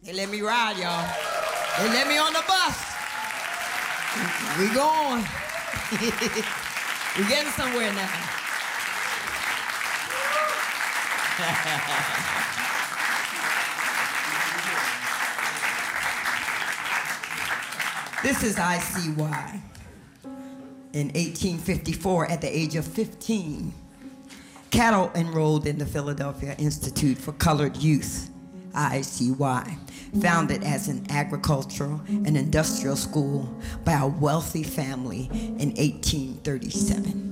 They let me ride, y'all. They let me on the bus. We going. We getting somewhere now. This is ICY. In 1854, at the age of 15, Cattle enrolled in the Philadelphia Institute for Colored Youth, ICY, founded as an agricultural and industrial school by a wealthy family in 1837.